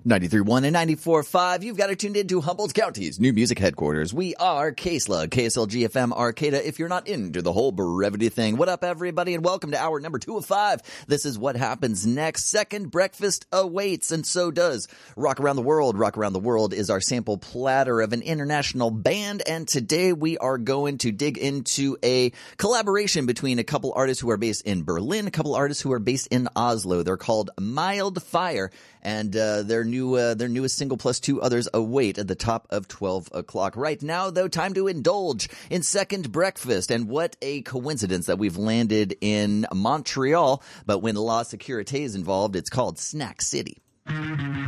93.1 and 94.5. You've got it tuned into Humboldt County's new music headquarters. We are K-Slug, KSLG-FM Arcata, if you're not into the whole brevity thing. What up, everybody, and welcome to hour number 2 of 5. This is what happens next. Second breakfast awaits, and so does Rock Around the World. Rock Around the World is our sample platter of an international band, and today we are going to dig into a collaboration between a couple artists who are based in Berlin, a couple artists who are based in Oslo. They're called Mild Fire, and their newest single plus 2 others await at the top of 12 o'clock. Right now, though, time to indulge in Second Breakfast. And what a coincidence that we've landed in Montreal. But when La Sécurité is involved, it's called Snack City.